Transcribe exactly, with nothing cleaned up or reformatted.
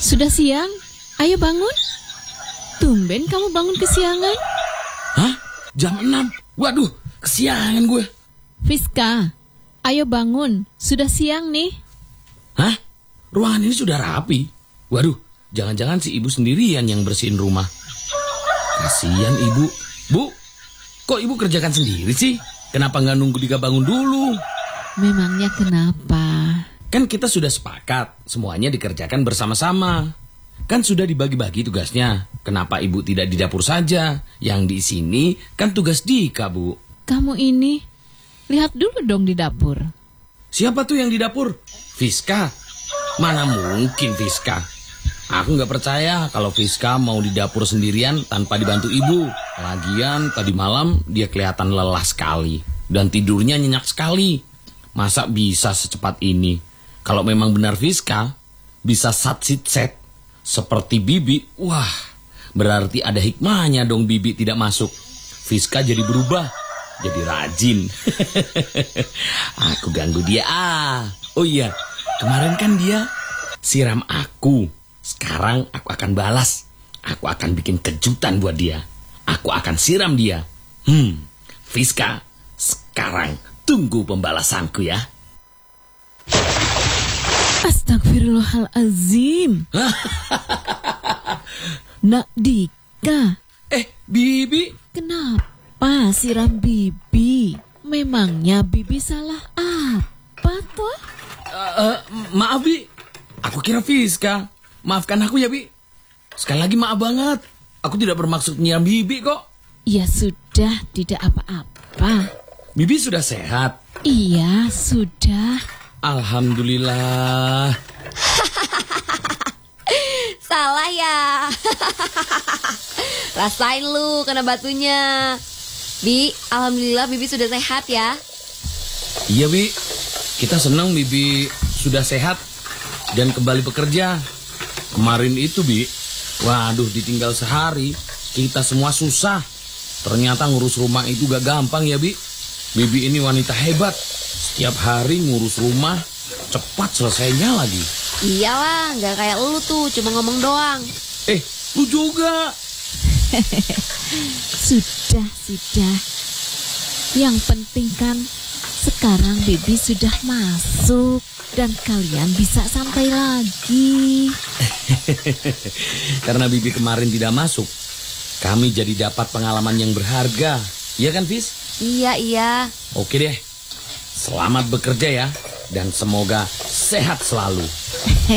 Sudah siang, ayo bangun. Tumben kamu bangun kesiangan. Hah? Jam enam? Waduh, kesiangan gue. Fiska, ayo bangun, sudah siang nih. Hah? Ruangan ini sudah rapi. Waduh, jangan-jangan si ibu sendirian yang bersihin rumah. Kasihan ibu. Bu, kok ibu kerjakan sendiri sih? Kenapa nggak nunggu Dika bangun dulu? Memangnya kenapa? Kan kita sudah sepakat, semuanya dikerjakan bersama-sama. Kan sudah dibagi-bagi tugasnya. Kenapa ibu tidak di dapur saja? Yang di sini kan tugas Dika, Bu. Kamu ini, lihat dulu dong di dapur. Siapa tuh yang di dapur? Fiska. Mana mungkin Fiska. Aku nggak percaya kalau Fiska mau di dapur sendirian tanpa dibantu ibu. Lagian tadi malam dia kelihatan lelah sekali. Dan tidurnya nyenyak sekali. Masa bisa secepat ini? Kalau memang benar Fiska bisa sat-sit-set seperti Bibi, wah, berarti ada hikmahnya dong Bibi tidak masuk. Fiska jadi berubah, jadi rajin. Aku ganggu dia ah. Oh iya, kemarin kan dia siram aku. Sekarang aku akan balas. Aku akan bikin kejutan buat dia. Aku akan siram dia. Hmm, Fiska, sekarang tunggu pembalasanku ya. Astagfirullahalazim. Nak Dika. Eh, Bibi. Kenapa siram Bibi? Memangnya Bibi salah apa toh? Uh, uh, maaf Bi, aku kira Fiska. Maafkan aku ya Bi. Sekali lagi maaf banget. Aku tidak bermaksud nyiram Bibi kok. Ya sudah, tidak apa-apa. Bibi sudah sehat? Iya, sudah. Alhamdulillah. Salah ya. Rasain lu kena batunya. Bi, alhamdulillah Bibi sudah sehat ya. Iya Bi, kita senang Bibi sudah sehat dan kembali bekerja. Kemarin itu Bi, waduh ditinggal sehari, kita semua susah. Ternyata ngurus rumah itu gak gampang ya Bi. Bibi ini wanita hebat. Setiap hari ngurus rumah, cepat selesainya lagi. Iyalah, gak kayak lu tuh, cuma ngomong doang. Eh, lu juga. Sudah, sudah. Yang penting kan sekarang Bibi sudah masuk dan kalian bisa santai lagi. Karena Bibi kemarin tidak masuk, kami jadi dapat pengalaman yang berharga. Iya kan, Fis? Iya, iya. Oke deh. Selamat bekerja ya, dan semoga sehat selalu.